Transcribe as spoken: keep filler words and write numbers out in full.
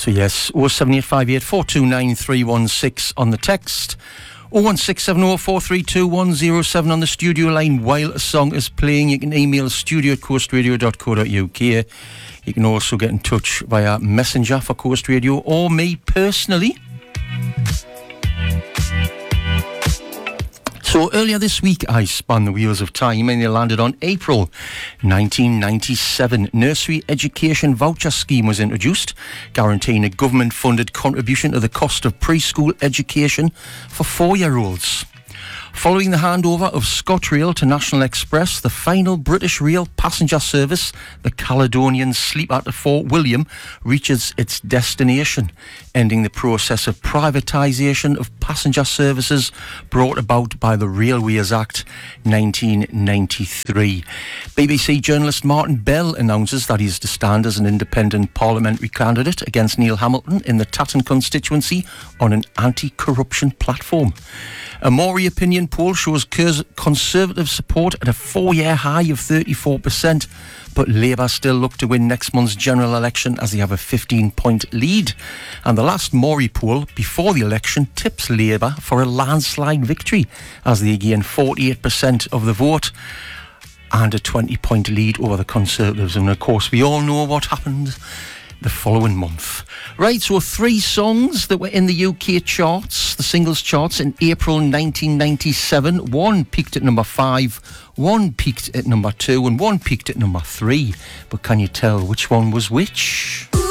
So yes, oh seven eight five eight four two nine three one six on the text, oh one six seven oh four three two one oh seven on the studio line. While a song is playing, you can email studio at coastradio dot co dot uk. You can also get in touch via Messenger for Coast Radio or me personally. So earlier this week I spun the wheels of time and they landed on April nineteen ninety-seven. Nursery Education Voucher Scheme was introduced, guaranteeing a government-funded contribution to the cost of preschool education for four-year-olds. Following the handover of ScotRail to National Express, the final British Rail passenger service, the Caledonian Sleeper to Fort William, reaches its destination, ending the process of privatisation of passenger services brought about by the Railways Act nineteen ninety-three. B B C journalist Martin Bell announces that he is to stand as an independent parliamentary candidate against Neil Hamilton in the Tatton constituency on an anti-corruption platform. A Maury opinion poll shows Conservative support at a four-year high of thirty-four percent, but Labour still look to win next month's general election as they have a fifteen-point lead. And the last Maury poll before the election tips Labour for a landslide victory as they gain forty-eight percent of the vote and a twenty-point lead over the Conservatives. And of course, we all know what happened the following month. Right, so three songs that were in the U K charts, the singles charts in April nineteen ninety-seven. One peaked at number five, one peaked at number two, and one peaked at number three. But can you tell which one was which?